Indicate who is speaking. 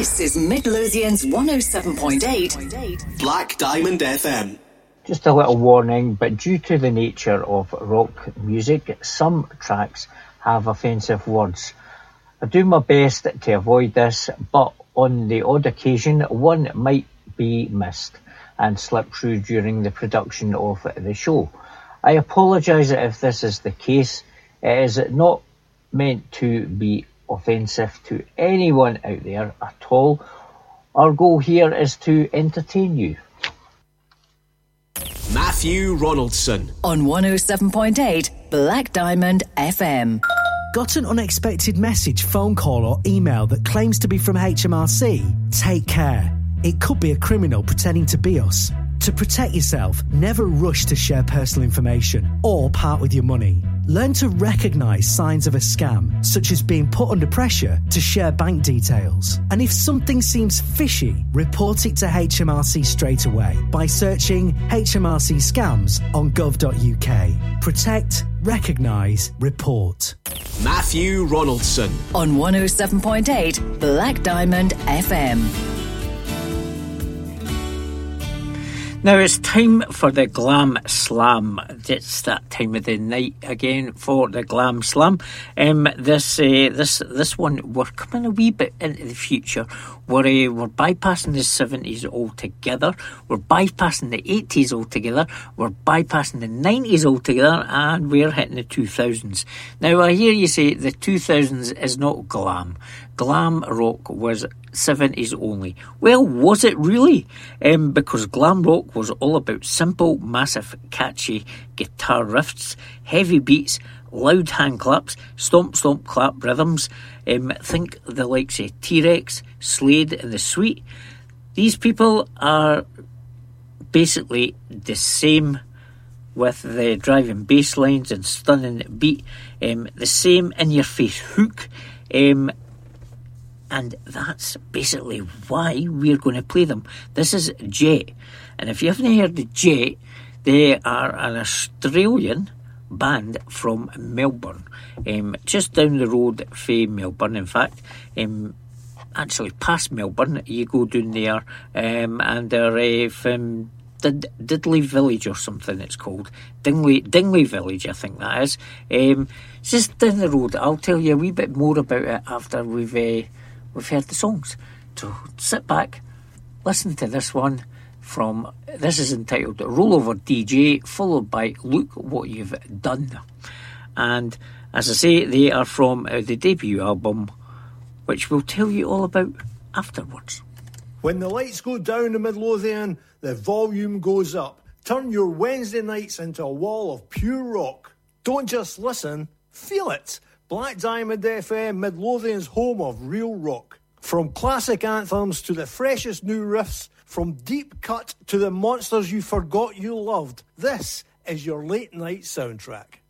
Speaker 1: This is Midlothian's 107.8
Speaker 2: Black Diamond FM.
Speaker 3: Just a little warning, but due to the nature of rock music, some tracks have offensive words. I do my best to avoid this, but on the odd occasion, one might be missed and slip through during the production of the show. I apologise if this is the case. It is not meant to be offensive to anyone out there at all. Our goal here is to entertain you.
Speaker 2: Matthew Ronaldson
Speaker 1: on 107.8 Black Diamond FM.
Speaker 4: Got an unexpected message, phone call or email that claims to be from HMRC? Take care. It could be a criminal pretending to be us. To protect yourself, never rush to share personal information or part with your money. Learn to recognise signs of a scam, such as being put under pressure to share bank details. And if something seems fishy, report it to HMRC straight away by searching HMRC scams on gov.uk. Protect, recognise, report.
Speaker 2: Matthew Ronaldson
Speaker 1: on 107.8 Black Diamond FM.
Speaker 5: Now it's time for the Glam Slam. It's that time of the night again for the Glam Slam. This one, we're coming a wee bit into the future. We're bypassing the 70s altogether. We're bypassing the 80s altogether. We're bypassing the 90s altogether, and we're hitting the 2000s. Now I hear you say the 2000s is not glam. Glam rock was 70s only. Well, was it really? Because glam rock was all about simple, massive, catchy guitar riffs, heavy beats, loud hand claps, stomp, stomp, clap rhythms. Think the likes of T-Rex, Slade and The Sweet. These people are basically the same with the driving bass lines and stunning beat. The same in-your-face hook. And that's basically why we're going to play them. This is Jet. And if you haven't heard of Jet, they are an Australian band from Melbourne. Just down the road from Melbourne, in fact. Actually, past Melbourne, you go down there, and they're from Diddley Village or something it's called. Dingley Village, I think that is. Just down the road. I'll tell you a wee bit more about it after we've heard the songs. So sit back, listen to this one this is entitled Rollover DJ, followed by Look What You've Done. And as I say, they are from the debut album, which we'll tell you all about afterwards.
Speaker 6: When the lights go down in Midlothian, the volume goes up. Turn your Wednesday nights into a wall of pure rock. Don't just listen, feel it. Black Diamond FM, Midlothian's home of real rock. From classic anthems to the freshest new riffs, from deep cut to the monsters you forgot you loved, this is your late night soundtrack.